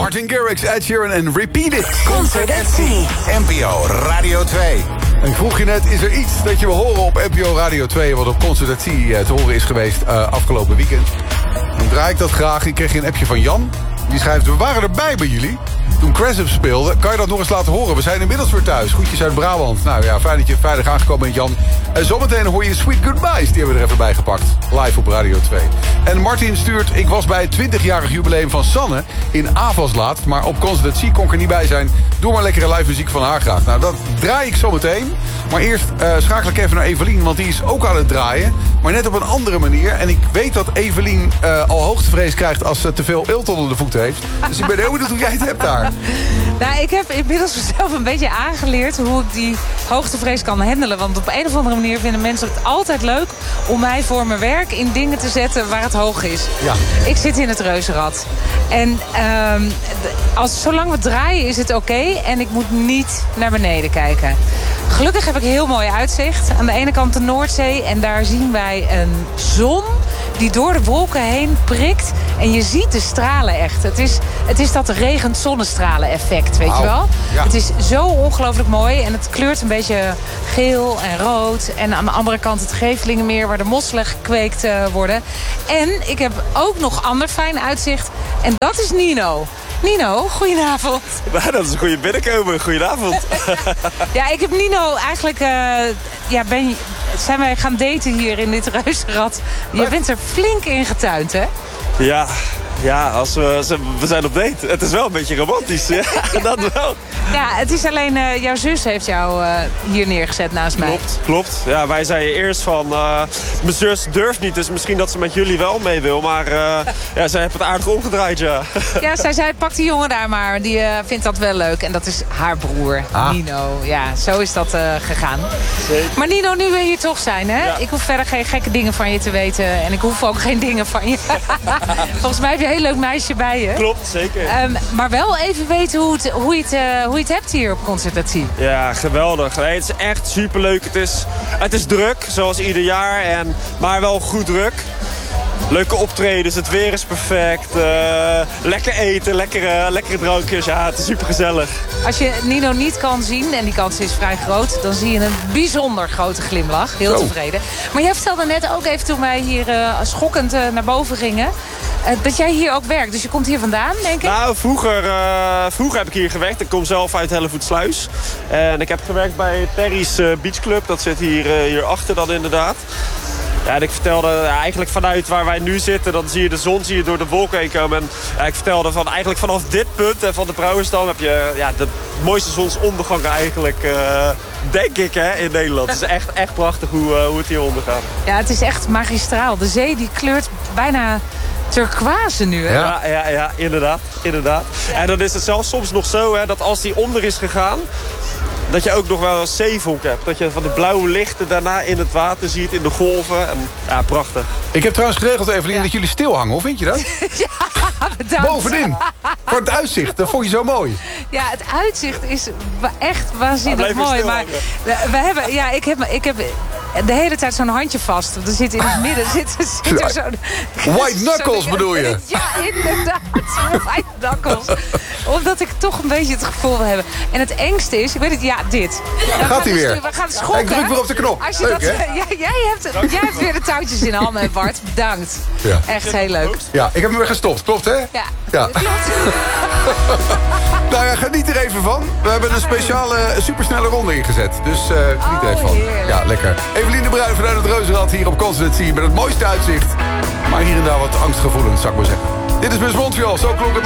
Martin Garrix, Ed Sheeran en Repeat It. Concert at Sea. NPO Radio 2. En ik vroeg je net, is er iets dat je wil horen op NPO Radio 2... wat op Concert at Sea te horen is geweest afgelopen weekend? Dan draai ik dat graag. Ik kreeg een appje van Jan. Die schrijft, we waren erbij bij jullie toen Crassup speelde. Kan je dat nog eens laten horen? We zijn inmiddels weer thuis. Groetjes uit Brabant. Nou ja, fijn dat je veilig aangekomen bent, Jan. En zometeen hoor je Sweet Goodbyes. Die hebben we er even bij gepakt. Live op Radio 2. En Martin stuurt, ik was bij het 20-jarig jubileum van Sanne in Avas laatst. Maar op Concert at Sea kon ik er niet bij zijn. Doe maar lekkere live muziek van haar graag. Nou, dat draai ik zometeen. Maar eerst schakel ik even naar Evelien. Want die is ook aan het draaien. Maar net op een andere manier. En ik weet dat Evelien al hoogtevrees krijgt als ze te veel eelt onder de voeten heeft. Dus ik ben heel benieuwd hoe jij het hebt daar. Nou, ik heb inmiddels mezelf een beetje aangeleerd hoe ik die hoogtevrees kan handelen. Want op een of andere manier vinden mensen het altijd leuk om mij voor mijn werk in dingen te zetten waar het hoog is. Ja. Ik zit in het reuzenrad. En zolang we draaien is het oké. En ik moet niet naar beneden kijken. Gelukkig heb ik heel mooi uitzicht. Aan de ene kant de Noordzee. En daar zien wij een zon die door de wolken heen prikt. En je ziet de stralen echt. Het is dat regent zonnestralen effect, weet je wel? Ja. Het is zo ongelooflijk mooi. En het kleurt een beetje geel en rood. En aan de andere kant het Gevelingenmeer waar de mosselen gekweekt worden. En ik heb ook nog ander fijn uitzicht. En dat is Nino. Nino, goedenavond. Nou, dat is een goede binnenkomen. Goedenavond. Ja, ik heb Nino eigenlijk... zijn wij gaan daten hier in dit reuzenrad. Je bent er flink in getuind, hè? Ja, we zijn op date. Het is wel een beetje romantisch. Ja, dat wel. Ja, het is alleen jouw zus heeft jou hier neergezet naast mij. Klopt. Ja, wij zeiden eerst van... mijn zus durft niet, dus misschien dat ze met jullie wel mee wil. Maar zij heeft het aardig omgedraaid, ja. Ja, zij zei, pak die jongen daar maar. Die vindt dat wel leuk. En dat is haar broer, Nino. Ja, zo is dat gegaan. Zeker. Maar Nino, nu we hier toch zijn, hè? Ja. Ik hoef verder geen gekke dingen van je te weten. En ik hoef ook geen dingen van je. Volgens mij heb je een heel leuk meisje bij je. Klopt, zeker. Maar wel even weten hoe je het hebt hier op Concert at Sea. Ja, geweldig. Nee, het is echt superleuk. Het is druk, zoals ieder jaar. Maar wel goed druk. Leuke optredens, het weer is perfect. Lekker eten, lekkere drankjes. Ja, het is super gezellig. Als je Nino niet kan zien, en die kans is vrij groot... dan zie je een bijzonder grote glimlach. Heel tevreden. Maar jij vertelde net ook even toen wij hier schokkend naar boven gingen... dat jij hier ook werkt. Dus je komt hier vandaan, denk ik? Nou, vroeger heb ik hier gewerkt. Ik kom zelf uit Hellevoetsluis. En ik heb gewerkt bij Terry's Beach Club. Dat zit hierachter dan inderdaad. Ja, en ik vertelde eigenlijk vanuit waar wij nu zitten... dan zie je de zon door de wolken heen komen. En ik vertelde van eigenlijk vanaf dit punt en van de Brouwersdam... heb je de mooiste zonsondergang eigenlijk, denk ik, hè, in Nederland. Het is echt prachtig hoe het hier ondergaat. Ja, het is echt magistraal. De zee die kleurt bijna... turquoise nu, hè? Ja, inderdaad. Ja. En dan is het zelfs soms nog zo, hè, dat als die onder is gegaan... dat je ook nog wel een zeevonk hebt. Dat je van de blauwe lichten daarna in het water ziet, in de golven. En, ja, prachtig. Ik heb trouwens geregeld, Evelien, dat jullie stilhangen. Hoe vind je dat? Ja, bedankt. Bovenin. Voor het uitzicht. Dat vond je zo mooi. Ja, het uitzicht is echt waanzinnig mooi. Maar we hebben, ik heb de hele tijd zo'n handje vast. Er zit in het midden zit er zo'n... White knuckles bedoel je? Ja, inderdaad. White knuckles. Omdat ik toch een beetje het gevoel wil hebben. En het engste is, ik weet het, dit. Gaat hij weer? We gaan schokken. Ik druk weer op de knop. Als je leuk, hè? Jij hebt weer de touwtjes in handen, Bart. Bedankt. Ja. Echt heel leuk. Ja, ik heb hem weer gestopt. Klopt, hè? Ja. Klopt. Nou ja, geniet er even van. We hebben een speciale supersnelle ronde ingezet. Dus geniet er even van. Heerlijk. Ja, lekker. Evelien de Bruin vanuit het Reuzenrad hier op Concert at Sea met het mooiste uitzicht. Maar hier en daar wat angstgevoelens, zou ik maar zeggen. Dit is Miss Montreal, zo klonk het